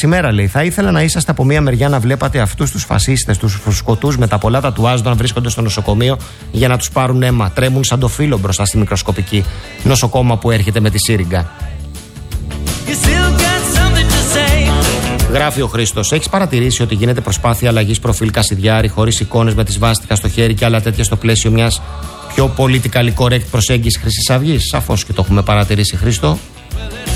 ημέρα, λέει. Θα ήθελα να είσαστε από μία μεριά να βλέπατε αυτούς τους φασίστες, τους φουσκωτούς με τα πολλά τατουάζ να βρίσκονται στο νοσοκομείο για να τους πάρουν αίμα. Τρέμουν σαν το φύλλο μπροστά στη μικροσκοπική νοσοκόμα που έρχεται με τη σύριγγα. Γράφει ο Χρήστος: έχεις παρατηρήσει ότι γίνεται προσπάθεια αλλαγής προφίλ Κασιδιάρη χωρίς εικόνες με τη σβάστικα στο χέρι και άλλα τέτοια στο πλαίσιο μιας πιο politically correct προσέγγισης Χρυσής Αυγής? Σαφώς και το έχουμε παρατηρήσει, Χρήστο.